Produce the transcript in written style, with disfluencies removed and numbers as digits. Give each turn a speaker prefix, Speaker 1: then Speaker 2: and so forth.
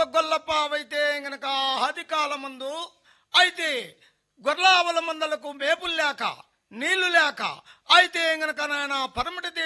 Speaker 1: గొల్లప్ప అయితే గనక ఆది కాలమందు అయితే గొర్లావల మందలకు మేపులు లేక నీళ్లు లేక అయితే గనక నాయన పరమటి